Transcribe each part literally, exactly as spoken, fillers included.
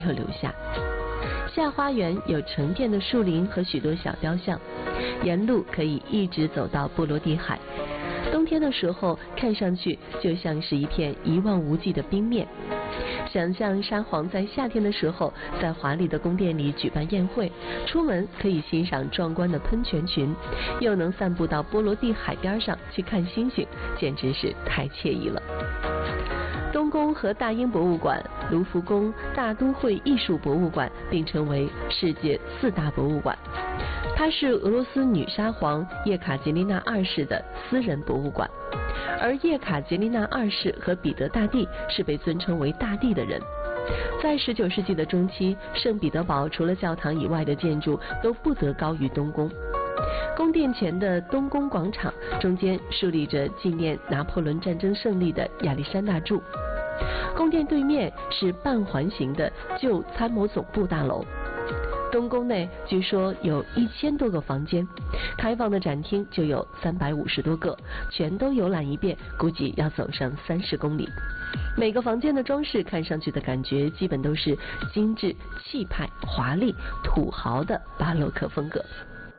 有留下。下花园有成片的树林和许多小雕像，沿路可以一直走到波罗的海。冬天的时候，看上去就像是一片一望无际的冰面。想象沙皇在夏天的时候，在华丽的宫殿里举办宴会，出门可以欣赏壮观的喷泉群，又能散步到波罗的海边上去看星星，简直是太惬意了。东宫和大英博物馆、卢浮宫、大都会艺术博物馆并称为世界四大博物馆。它是俄罗斯女沙皇叶卡捷琳娜二世的私人博物馆，而叶卡捷琳娜二世和彼得大帝是被尊称为大帝的人。在十九世纪的中期，圣彼得堡除了教堂以外的建筑都不得高于东宫。宫殿前的东宫广场中间竖立着纪念拿破仑战争胜利的亚历山大柱，宫殿对面是半环形的旧参谋总部大楼。东宫内据说有一千多个房间，开放的展厅就有三百五十多个，全都游览一遍，估计要走上三十公里。每个房间的装饰看上去的感觉基本都是精致、气派、华丽、土豪的巴洛克风格。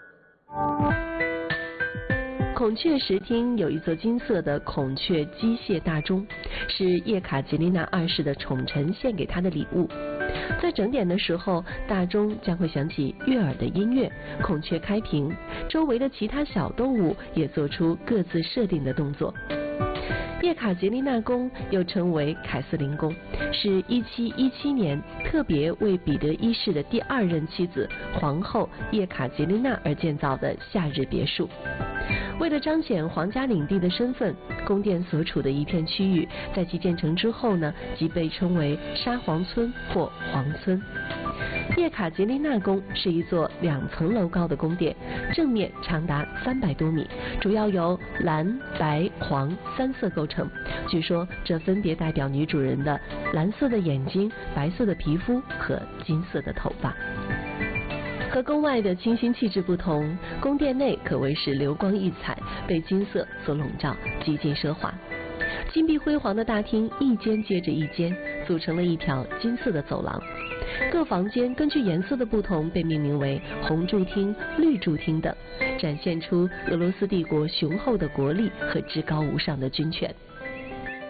孔雀石厅有一座金色的孔雀机械大钟，是叶卡捷琳娜二世的宠臣献给她的礼物。在整点的时候，大钟将会响起悦耳的音乐，孔雀开屏，周围的其他小动物也做出各自设定的动作。叶卡捷琳娜宫又称为凯瑟琳宫，是一七一七年特别为彼得一世的第二任妻子皇后叶卡捷琳娜而建造的夏日别墅。为了彰显皇家领地的身份，宫殿所处的一片区域在其建成之后呢，即被称为沙皇村或皇村。叶卡捷琳娜宫是一座两层楼高的宫殿，正面长达三百多米，主要由蓝、白、黄三色构成。据说这分别代表女主人的蓝色的眼睛、白色的皮肤和金色的头发。和宫外的清新气质不同，宫殿内可谓是流光溢彩，被金色所笼罩，极尽奢华。金碧辉煌的大厅一间接着一间，组成了一条金色的走廊。各房间根据颜色的不同被命名为红柱厅、绿柱厅等，展现出俄罗斯帝国雄厚的国力和至高无上的军权。